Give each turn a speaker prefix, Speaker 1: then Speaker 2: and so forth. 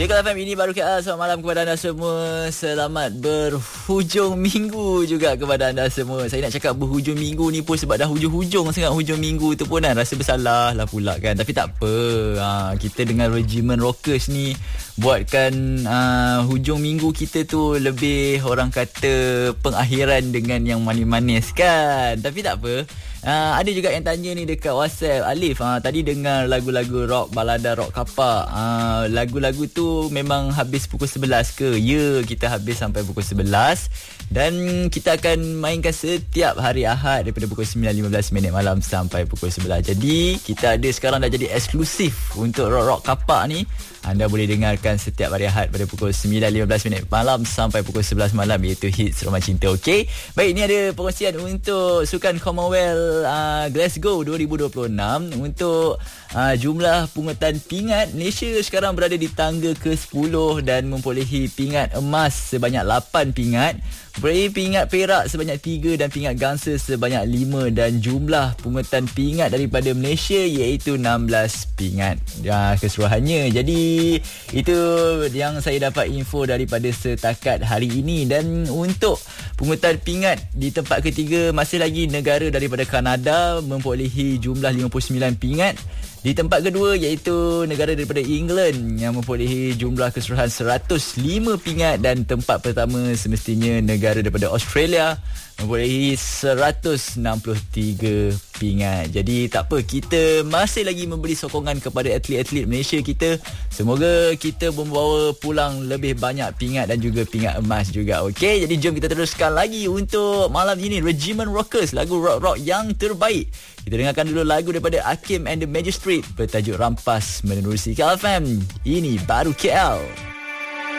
Speaker 1: Ya, Kalau FM ini baru KL. Selamat malam kepada anda semua. Selamat berhujung minggu juga kepada anda semua. Saya nak cakap berhujung minggu ni pun sebab dah hujung-hujung sangat hujung minggu tu pun kan. Rasa bersalah lah pula kan. Tapi tak apa. Kita dengan Regimen Rockers ni buatkan hujung minggu kita tu lebih, orang kata, pengakhiran dengan yang manis-manis kan. Tapi tak apa. Ada juga yang tanya ni dekat WhatsApp, Alif, tadi dengar lagu-lagu rock, balada rock kapak, lagu-lagu tu memang habis pukul 11 ke? Ya, kita habis sampai pukul 11 dan kita akan mainkan setiap hari Ahad daripada pukul 9.15 malam sampai pukul 11. Jadi kita ada sekarang dah jadi eksklusif untuk rock-rock kapak ni. Anda boleh dengarkan setiap hari Ahad pada pukul 9.15 malam sampai pukul 11 malam, iaitu Hits Rumah Cinta. Okey. Baik, ni ada perkongsian untuk Sukan Commonwealth Glasgow 2026 untuk jumlah pungutan pingat. Malaysia sekarang berada di tangga ke-10 dan memperolehi pingat emas sebanyak 8 pingat, memperolehi pingat perak sebanyak 3 dan pingat gangsa sebanyak 5, dan jumlah pungutan pingat daripada Malaysia iaitu 16 pingat keseluruhannya. Jadi itu yang saya dapat info daripada setakat hari ini. Dan untuk pungutan pingat di tempat ketiga masih lagi negara daripada Kanada memperolehi jumlah 59 pingat. Di tempat kedua iaitu negara daripada England yang memperolehi jumlah keseluruhan 105 pingat, dan tempat pertama semestinya negara daripada Australia memperolehi 163 pingat. Jadi tak apa, kita masih lagi memberi sokongan kepada atlet-atlet Malaysia kita. Semoga kita membawa pulang lebih banyak pingat dan juga pingat emas juga. Okey, jadi jom kita teruskan lagi untuk malam ini Regimen Rockers, lagu rock-rock yang terbaik. Kita dengarkan dulu lagu daripada Hakim and the Magistrate bertajuk Rampas menerusi KL FM. Ini baru KL.